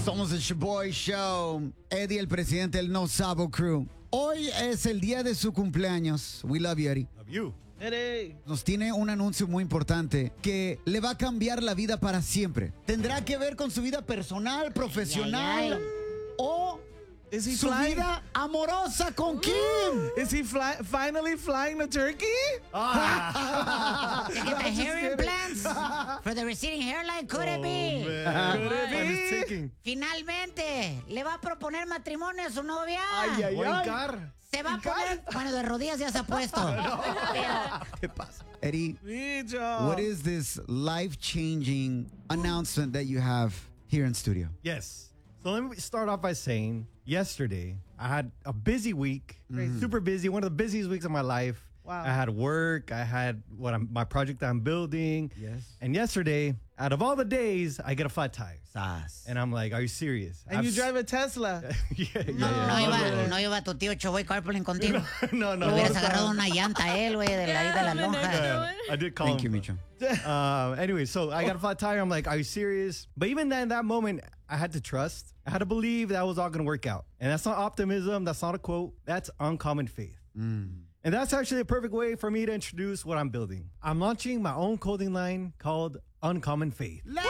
Somos el Shaboy Show. Eddie, el presidente del No Sabo Crew. Hoy es el día de su cumpleaños. We love you, Eddie. Love you. Eddie. Nos tiene un anuncio muy importante que le va a cambiar la vida para siempre. Tendrá que ver con su vida personal, profesional o Is he su flying? vida amorosa con Kim. Is he finally flying to Turkey? To get the hair implants for the receding hairline, could it be? Could it I was be? thinking. Finalmente, le va a proponer matrimonio a su novia. Voy a hincar. Se va a poner, bueno, de rodillas ya se ha puesto. ¿Qué pasa? Eddie, Bicho. what is this life-changing announcement that you have here in studio? Yes. So let me start off by saying, yesterday I had a busy week, super busy, one of the busiest weeks of my life. Wow. I had work, I had my project that I'm building. Yes. And yesterday, out of all the days, I get a flat tire. Sas. And I'm like, are you serious? And you drive a Tesla. No iba tu tío Choboy carpooling contigo. No. Le hubieras agarrado una llanta a él, güey, de las lonjas. I did call Thank you, him. Micho. Anyway, so I got a flat tire. I'm like, are you serious? But even then, in that moment, I had to trust. I had to believe that was all going to work out. And that's not optimism. That's not a quote. That's uncommon faith. And that's actually a perfect way for me to introduce what I'm building. I'm launching my own clothing line called Uncommon Faith. En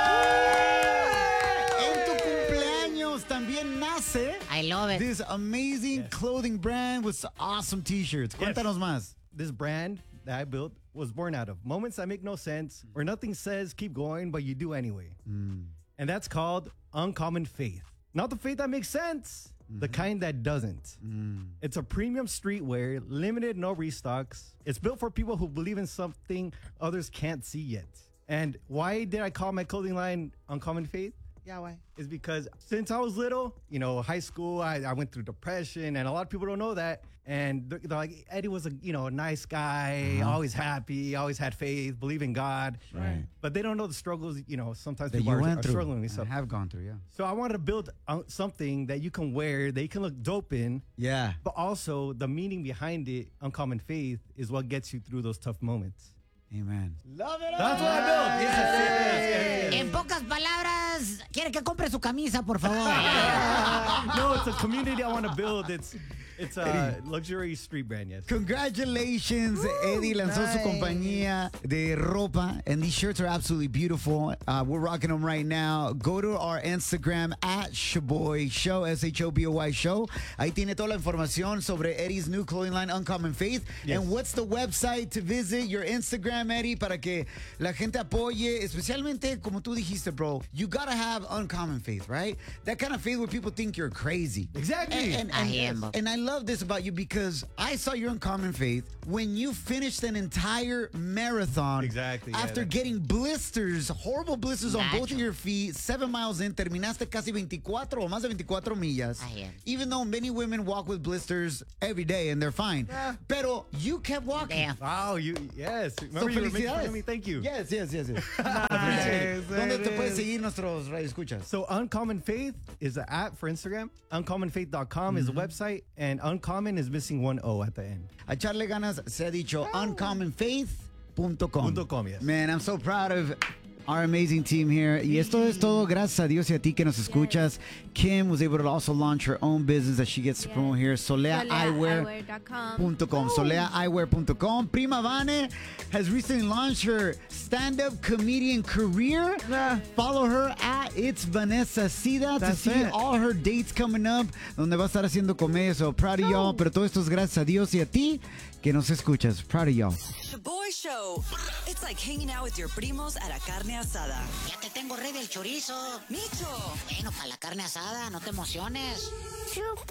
tu cumpleaños también nace I love it. this amazing clothing brand with awesome t-shirts. Yes. Cuéntanos más. This brand that I built was born out of moments that make no sense, where nothing says keep going, but you do anyway. And that's called Uncommon Faith. Not the faith that makes sense, the kind that doesn't. It's a premium streetwear, limited, no restocks. It's built for people who believe in something others can't see yet. And why did I call my clothing line Uncommon Faith? Yeah, why? Is because since I was little, high school, I went through depression, and a lot of people don't know that. And they're like, Eddie was a nice guy, always happy, always had faith, believe in God. Right. But they don't know the struggles, sometimes That people you are went through. struggling with I stuff. have gone through, yeah. So I wanted to build something that you can wear, that you can look dope in, Yeah. but also the meaning behind it, Uncommon Faith, is what gets you through those tough moments. Amen. Love it. That's what I built. Yes. En pocas palabras, quiere que compre su camisa, por favor. No, it's a community I want to build. It's a luxury street brand, yes. Congratulations, Eddie lanzó su compañía de ropa, and these shirts are absolutely beautiful. We're rocking them right now. Go to our Instagram at Shaboy Show, SHOBOY Show. Ahí tiene toda la información sobre Eddie's new clothing line, Uncommon Faith. Yes. And what's the website to visit? Your Instagram, Eddie, para que la gente apoye, especialmente como tú dijiste, bro. You gotta have uncommon faith, right? That kind of faith where people think you're crazy. Exactly. And I love this about you because I saw your uncommon faith when you finished an entire marathon. Exactly, yeah, After that's- getting blisters, horrible blisters on both of Nacho. your feet, 7 miles in, terminaste casi 24 o más de 24 millas. I am. Even though many women walk with blisters every day and they're fine. Pero you kept walking. Damn. Wow, yes. So Remember you were making fun felicidades. of me? Thank you. Yes. Nice, ¿Dónde te baby. puedes seguir nuestros radioescuchas? So Uncommon Faith is the app for Instagram. UncommonFaith.com is the website. And Uncommon is missing one O at the end. A echarle ganas, se ha dicho uncommonfaith.com. .com, yes. Man, I'm so proud of our amazing team here. Y esto es todo gracias a Dios y a ti que nos escuchas. Kim was able to also launch her own business that she gets to promote here. SoleaEyewear.com. SoleaEyewear.com. Prima Vane has recently launched her stand-up comedian career. Follow her at It's Vanessa Sida to That's see it. all her dates coming up, donde va a estar haciendo comedia. So proud of y'all. Pero todo esto es gracias a Dios y a ti que nos escuchas. Proud of y'all. Shaboy Show. It's like hanging out with your primos at a carne asada. Ya te tengo ready el chorizo. Micho. Bueno, para la carne asada, no te emociones.